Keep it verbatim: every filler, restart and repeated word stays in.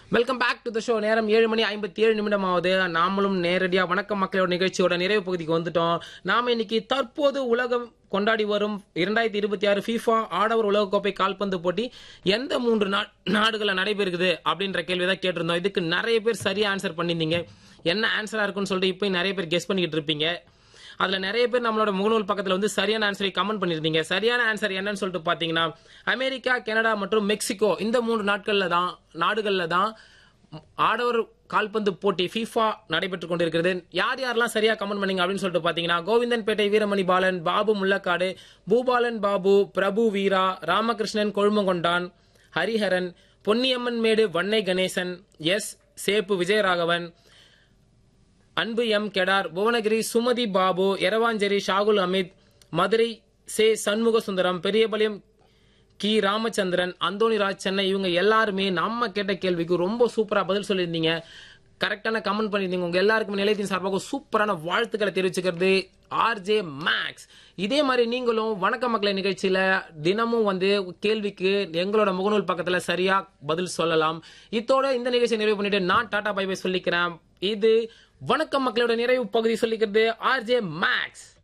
Welcome back to the show. நேரம் ஏழு மணி ஐம்பத்தி ஏழு நிமிடம் ஆகுது. நாமளும் நேரடியா வணக்கம் மக்களோட நிகழ்ச்சியோட நிறைவு பகுதிக்கு வந்துட்டோம். நாம இன்னைக்கு தற்போது உலகம் கொண்டாடி வரும் இரண்டாயிரத்தி இருபத்தி ஆறு FIFA ஆடவர் உலகக்கோப்பை கால்பந்து போட்டி எந்த மூன்று நாடுகள்ல நடைபெறுகிறது அப்படின்ற கேள்விதான் கேட்டிருந்தோம். இதுக்கு நிறைய பேர் சரியா ஆன்சர் பண்ணியிருந்தீங்க. என்ன ஆன்சரா இருக்குன்னு சொல்லிட்டு இப்போ நிறைய பேர் கெஸ் பண்ணிக்கிட்டு இருப்பீங்க. அதுல நிறைய பேர் நம்மளோட முகநூல் பக்கத்துல வந்து சரியான ஆன்சரை கமெண்ட் பண்ணிருந்தீங்க. சரியான ஆன்சர் என்னன்னு சொல்லிட்டு பாத்தீங்கன்னா, அமெரிக்கா, கனடா மற்றும் மெக்சிகோ இந்த மூன்று நாட்கள்ல தான் நாடுகள்ல தான் ஆடவர் கால்பந்து போட்டி FIFA நடைபெற்றுக் கொண்டிருக்கிறது. யார் யாரெல்லாம் சரியா கமெண்ட் பண்ணீங்க அப்படின்னு சொல்லிட்டு பாத்தீங்கன்னா, கோவிந்தன்பேட்டை வீரமணி பாலன், பாபு முள்ளக்காடு, பூபாலன் பாபு, பிரபு வீரா, ராமகிருஷ்ணன் கொழுமங்கொண்டான், ஹரிஹரன், பொன்னியம்மன் மேடு வன்னை கணேசன், எஸ் சேப்பு விஜயராகவன், அன்பு எம் கெடார், புவனகிரி சுமதி பாபு, எரவாஞ்சேரி ஷாகுல் அமித், மதுரை சே சண்முக சுந்தரம், பெரியபாளையம் கி ராமச்சந்திரன், அந்தோனிராஜ் சென்னை, இவங்க எல்லாருமே நம்ம கேட்ட கேள்விக்கு ரொம்ப சூப்பரா பதில் சொல்லியிருந்தீங்க. கரெக்டான கமெண்ட் பண்ணியிருந்தீங்க. உங்க எல்லாருக்குமே நிலையத்தின் சார்பாக சூப்பரான வாழ்த்துக்களை தெரிவிச்சுக்கிறது ஆர்ஜே மேக்ஸ். இதே மாதிரி நீங்களும் வணக்க மக்களை நிகழ்ச்சியில தினமும் வந்து கேள்விக்கு எங்களோட முகநூல் பக்கத்துல சரியா பதில் சொல்லலாம். இத்தோட இந்த நிகழ்ச்சியை நிறைவு பண்ணிட்டு நான் டாடா பை பை சொல்லிக்கிறேன். இது வணக்கம் மக்களோட நிறைவு பகுதி சொல்லிக்கிறது ஆர்ஜே மேக்ஸ்.